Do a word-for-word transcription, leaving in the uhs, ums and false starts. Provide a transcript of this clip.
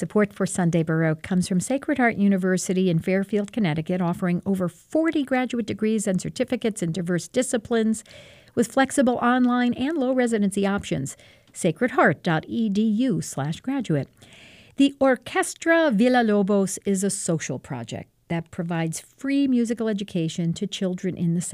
Support for Sunday Baroque comes from Sacred Heart University in Fairfield, Connecticut, offering over forty graduate degrees and certificates in diverse disciplines with flexible online and low residency options. sacredheart.edu slash graduate. The Orquestra Villalobos is a social project that provides free musical education to children in the